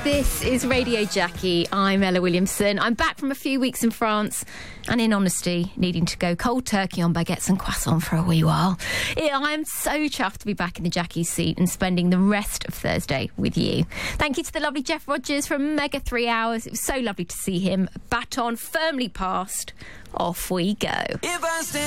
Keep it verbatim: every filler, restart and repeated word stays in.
This is Radio Jackie. I'm Ella Williamson. I'm back from a few weeks in France and, in honesty, needing to go cold turkey on baguettes and croissants for a wee while. Yeah, I'm so chuffed to be back in the Jackie seat and spending the rest of Thursday with you. Thank you to the lovely Jeff Rogers from Mega Three Hours. It was so lovely to see him. Baton firmly passed. Off we go.